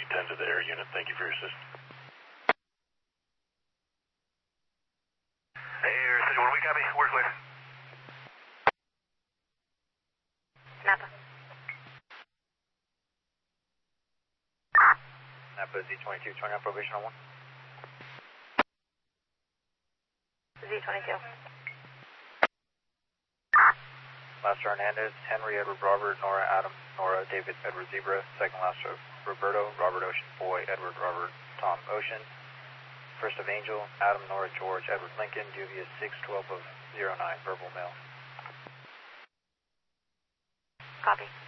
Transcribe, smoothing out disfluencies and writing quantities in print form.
10 to the air unit. Thank you for your assistance. Air City 1, we copy. We're clear. Napa. Napa Z22, turn out probation on 1. Z22. Master Hernandez, Henry, Edward, Robert, Nora, Adam, Nora, David, Edward, Zebra. Second Master Roberto, Robert, Ocean, Boy, Edward, Robert, Tom, Ocean. First of Angel, Adam, Nora, George, Edward, Lincoln. Dubious 612 of 09, verbal mail. Copy.